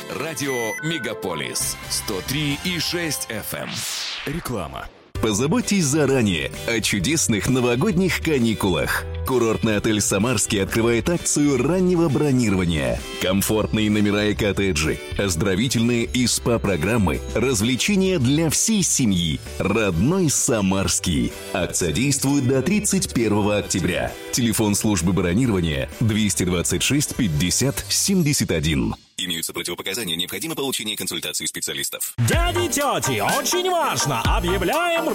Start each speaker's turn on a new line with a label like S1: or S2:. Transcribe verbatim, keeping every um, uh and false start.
S1: Радио «Мегаполис» сто три и шесть эф эм. Реклама.
S2: Позаботьтесь заранее о чудесных новогодних каникулах. Курортный отель «Самарский» открывает акцию раннего бронирования. Комфортные номера и коттеджи, оздоровительные и СПА-программы, развлечения для всей семьи. Родной Самарский. Акция действует до тридцать первого октября. Телефон службы бронирования двести двадцать шесть пятьдесят семьдесят один. Имеются противопоказания, необходимо получение консультации специалистов.
S3: Дяди и тети, очень важно! Объявляем